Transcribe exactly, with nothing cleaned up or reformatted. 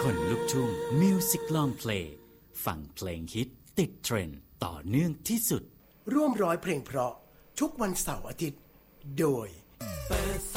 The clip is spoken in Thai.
คนลุกทุ่ง Music Long Play ฟังเพลงฮิตติดเทรนด์ต่อเนื่องที่สุดร่วมร้อยเพลงเพราะทุกวันเสาร์อาทิตย์โดย